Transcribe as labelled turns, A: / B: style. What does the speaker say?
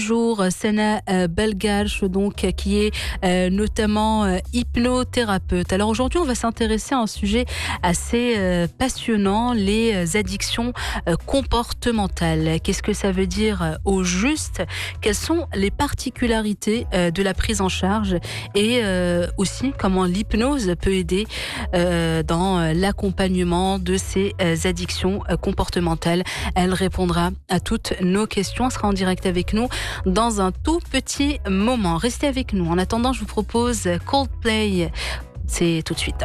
A: Sena Belgache, donc, qui est notamment hypnothérapeute. Alors aujourd'hui, on va s'intéresser à un sujet assez passionnant, les addictions comportementales. Qu'est-ce que ça veut dire au juste? Quelles sont les particularités de la prise en charge et aussi comment l'hypnose peut aider dans l'accompagnement de ces addictions comportementales? Elle répondra à toutes nos questions. Elle sera en direct avec nous dans un tout petit moment. Restez avec nous. En attendant, je vous propose Coldplay. C'est tout de suite.